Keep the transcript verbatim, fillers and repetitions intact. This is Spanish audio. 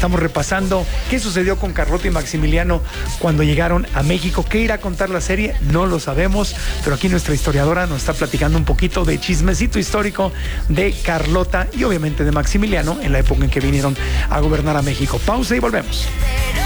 Estamos repasando qué sucedió con Carlota y Maximiliano cuando llegaron a México. ¿Qué irá a contar la serie? No lo sabemos, pero aquí nuestra historiadora nos está platicando un poquito de chismecito histórico de Carlota y obviamente de Maximiliano en la época en que vinieron a gobernar a México. Pausa y volvemos.